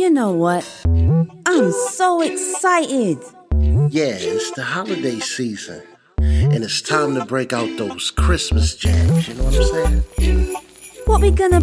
You know what? I'm so excited. Yeah, it's the holiday season. And it's time to break out those Christmas jams, you know what I'm saying? What we gonna